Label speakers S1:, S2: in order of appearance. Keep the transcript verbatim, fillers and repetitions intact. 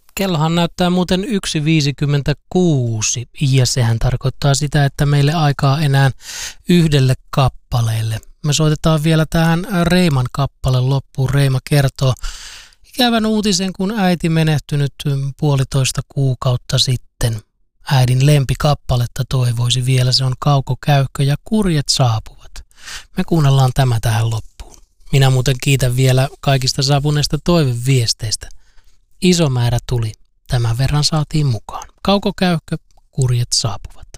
S1: Kellohan näyttää muuten yksi viisikymmentäkuusi ja sehän tarkoittaa sitä, että meille aikaa enää yhdelle kappaleelle. Me soitetaan vielä tähän Reiman kappale loppuun. Reima kertoo ikävän uutisen, kun äiti menehtynyt puolitoista kuukautta sitten. Äidin lempikappaletta toivoisi vielä, se on Kaukokäykkö ja Kurjet saapuvat. Me kuunnellaan tämä tähän loppuun. Minä muuten kiitän vielä kaikista saapuneista toiveviesteistä. Iso määrä tuli. Tämän verran saatiin mukaan. Kaukokäykkö, Kurjet saapuvat.